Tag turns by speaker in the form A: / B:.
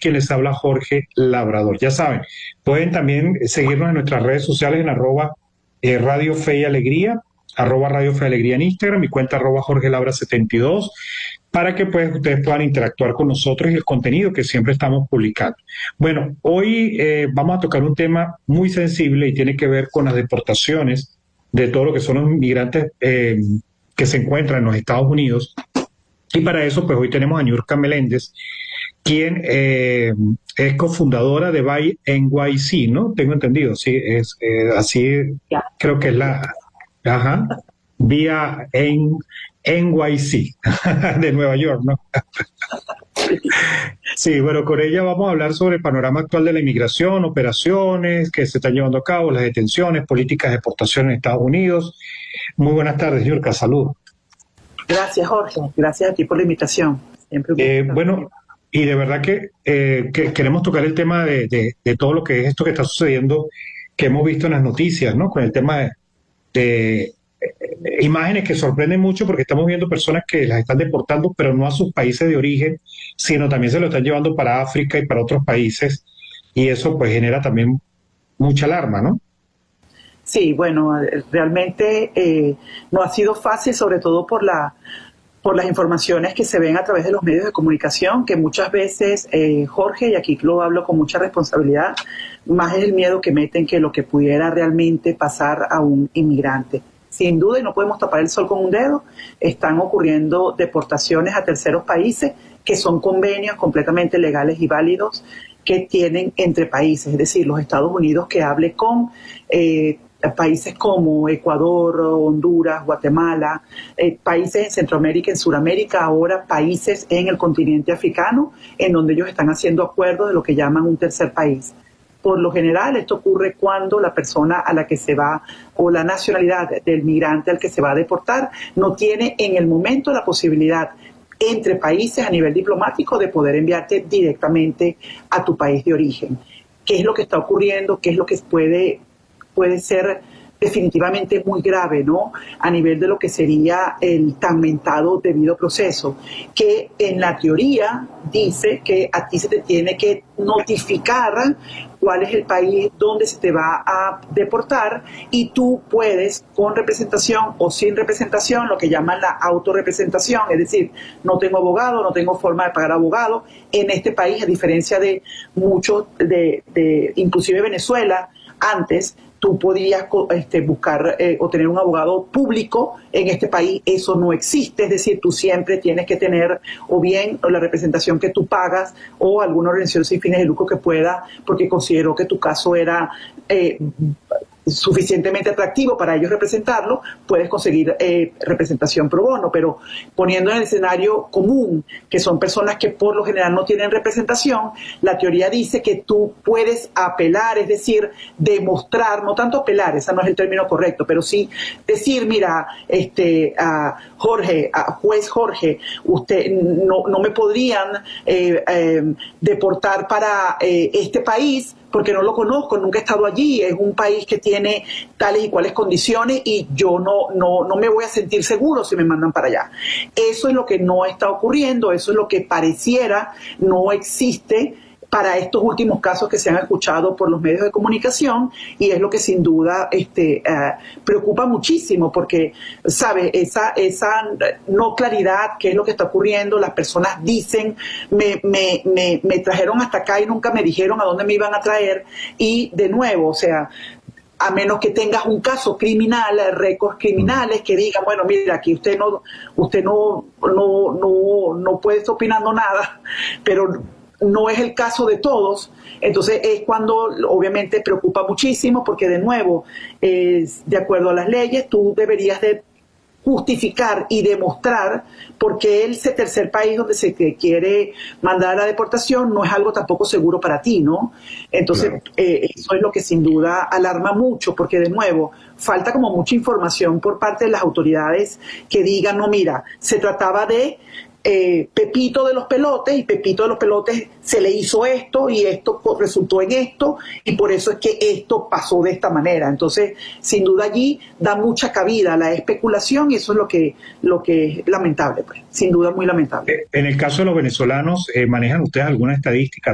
A: quien les habla Jorge Labrador. Ya saben, pueden también seguirnos en nuestras redes sociales en Radio Fe y Alegría, Radio Fe y Alegría en Instagram, mi cuenta Jorge Labra 72, para que pues ustedes puedan interactuar con nosotros y el contenido que siempre estamos publicando. Bueno, hoy vamos a tocar un tema muy sensible y tiene que ver con las deportaciones de todo lo que son los migrantes que se encuentran en los Estados Unidos. Y para eso, pues hoy tenemos a Niurka Meléndez, quien es cofundadora de Buy NYC, ¿no? Tengo entendido, sí, es así, creo que es vía en NYC de Nueva York, ¿no? Sí, bueno, con ella vamos a hablar sobre el panorama actual de la inmigración, operaciones que se están llevando a cabo, las detenciones, políticas de deportación en Estados Unidos. Muy buenas tardes, Niurka, saludos.
B: Gracias, Jorge. Gracias a ti por la invitación.
A: Bueno, y de verdad que queremos tocar el tema de todo lo que es esto que está sucediendo, que hemos visto en las noticias, ¿no? Con el tema de imágenes que sorprenden mucho porque estamos viendo personas que las están deportando, pero no a sus países de origen, sino también se lo están llevando para África y para otros países, y eso pues genera también mucha alarma, ¿no?
B: Sí, bueno, realmente no ha sido fácil, sobre todo por las informaciones que se ven a través de los medios de comunicación, que muchas veces, Jorge, y aquí lo hablo con mucha responsabilidad, más es el miedo que meten que lo que pudiera realmente pasar a un inmigrante. Sin duda, y no podemos tapar el sol con un dedo, están ocurriendo deportaciones a terceros países que son convenios completamente legales y válidos que tienen entre países, es decir, los Estados Unidos que hable con países como Ecuador, Honduras, Guatemala, países en Centroamérica, en Sudamérica, ahora países en el continente africano, en donde ellos están haciendo acuerdos de lo que llaman un tercer país. Por lo general, esto ocurre cuando la persona a la que se va, o la nacionalidad del migrante al que se va a deportar, no tiene en el momento la posibilidad entre países a nivel diplomático de poder enviarte directamente a tu país de origen. ¿Qué es lo que está ocurriendo? ¿Qué es lo que puede ser definitivamente muy grave, ¿no? A nivel de lo que sería el tan mentado debido proceso, que en la teoría dice que a ti se te tiene que notificar cuál es el país donde se te va a deportar y tú puedes, con representación o sin representación, lo que llaman la autorrepresentación, es decir, no tengo abogado, no tengo forma de pagar abogado en este país, a diferencia de muchos, inclusive Venezuela, antes tú podías buscar o tener un abogado público. En este país eso no existe, es decir, tú siempre tienes que tener o bien la representación que tú pagas o alguna organización sin fines de lucro que pueda, porque consideró que tu caso era suficientemente atractivo para ellos representarlo, puedes conseguir representación pro bono, pero poniendo en el escenario común, que son personas que por lo general no tienen representación, la teoría dice que tú puedes apelar, es decir, demostrar, no tanto apelar, ese no es el término correcto, pero sí decir, mira, juez Jorge, usted no me podrían deportar para este país, porque no lo conozco, nunca he estado allí, es un país que tiene tales y cuales condiciones y yo no me voy a sentir seguro si me mandan para allá. Eso es lo que no está ocurriendo, eso es lo que pareciera no existe para estos últimos casos que se han escuchado por los medios de comunicación, y es lo que sin duda preocupa muchísimo, porque, ¿sabe? Esa no claridad, qué es lo que está ocurriendo, las personas dicen, me trajeron hasta acá y nunca me dijeron a dónde me iban a traer, y de nuevo, o sea, a menos que tengas un caso criminal, récords criminales que digan, bueno, mira, aquí usted no puede estar opinando nada, pero no es el caso de todos. Entonces es cuando obviamente preocupa muchísimo, porque de nuevo, de acuerdo a las leyes, tú deberías de justificar y demostrar por qué ese tercer país donde se te quiere mandar a la deportación no es algo tampoco seguro para ti, ¿no? Entonces, claro, eso es lo que sin duda alarma mucho, porque de nuevo, falta como mucha información por parte de las autoridades que digan, no, mira, se trataba de Pepito de los Pelotes, y Pepito de los Pelotes se le hizo esto y esto resultó en esto, y por eso es que esto pasó de esta manera. Entonces, sin duda allí da mucha cabida a la especulación, y eso es lo que es lamentable, pues, sin duda muy lamentable.
A: En el caso de los venezolanos, ¿manejan ustedes alguna estadística?